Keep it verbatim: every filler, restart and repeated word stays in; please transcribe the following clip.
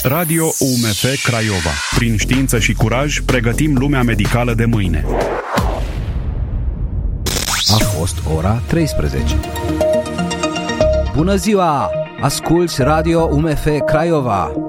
Radio U M F Craiova. Prin știință și curaj, pregătim lumea medicală de mâine. A fost ora treisprezece. Bună ziua! Asculți Radio U M F Craiova.